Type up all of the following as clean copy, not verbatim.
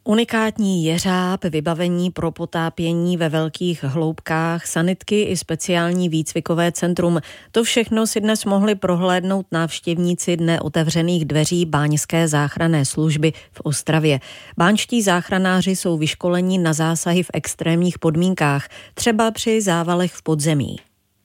Unikátní jeřáb, vybavení pro potápění ve velkých hloubkách, sanitky i speciální výcvikové centrum. To všechno si dnes mohli prohlédnout návštěvníci Dne otevřených dveří Báňské záchranné služby v Ostravě. Báňští záchranáři jsou vyškoleni na zásahy v extrémních podmínkách, třeba při závalech v podzemí.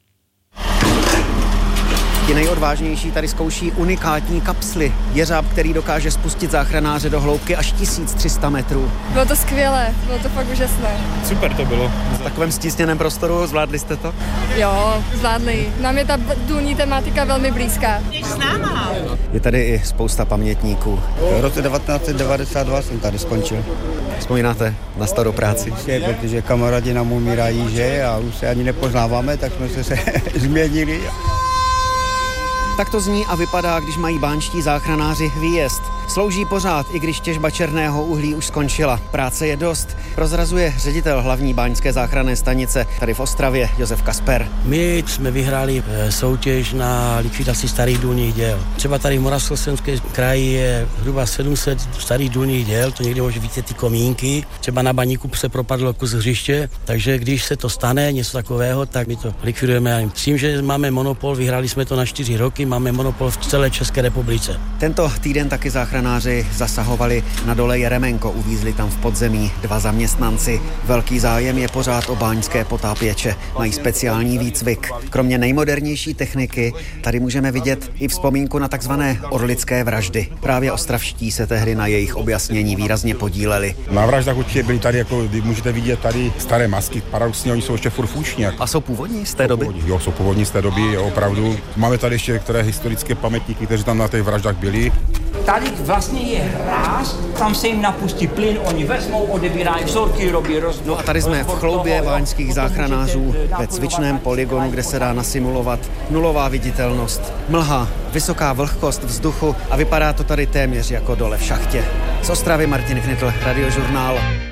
Ti nejodvážnější tady zkouší unikátní kapsly. Jeřáb, který dokáže spustit záchranáře do hloubky až 1300 metrů. Bylo to skvělé, bylo to fakt úžasné. Super to bylo. V takovém stísněném prostoru zvládli jste to? Jo, zvládli. Nám je ta důlní tematika velmi blízká. Je tady i spousta pamětníků. V roce 1992 jsem tady skončil. Vzpomínáte na starou práci? Protože kamarádi nám umírají, že? A už se ani nepoznáváme, tak jsme se změnili. Tak to zní a vypadá, když mají báňští záchranáři výjezd. Slouží pořád, i když těžba černého uhlí už skončila. Práce je dost, prozrazuje ředitel hlavní báňské záchranné stanice tady v Ostravě Josef Kasper. My jsme vyhráli soutěž na likvidaci starých důlních děl. Třeba tady v Moravskoslezském kraji je zhruba 700 starých důlních děl, to někdy může více ty komínky. Třeba na Baníku se propadlo kus hřiště, takže když se to stane, něco takového, tak my to likvidujeme. S tím, že máme monopol, vyhráli jsme to na 4 roky, máme monopol v celé České republice. Tento týden taky záchranáři zasahovali na dole Jeremenko, uvízli tam v podzemí 2 zaměstnanci. Velký zájem je pořád o báňské potápěče. Mají speciální výcvik. Kromě nejmodernější techniky tady můžeme vidět i vzpomínku na takzvané orlické vraždy. Právě ostravští se tehdy na jejich objasnění výrazně podíleli. Na vraždách určitě byly tady, jako můžete vidět tady staré masky, paradoxně oni jsou ještě furt funkční. A jsou původní z té doby? Jo, jsou původní z té doby, jo, opravdu. Máme tady ještě některé historické pamětníky, kteří tam na těch vraždách byli. Tady vlastně je hráz, tam se jim napustí plyn, oni vezmou, odebírají vzorky, robí rozbor. No a tady jsme v chloubě báňských záchranářů ve cvičném polygonu, kde se dá nasimulovat nulová viditelnost, mlha, vysoká vlhkost vzduchu a vypadá to tady téměř jako dole v šachtě. Z Ostravy Martin Knitl, Radiožurnál.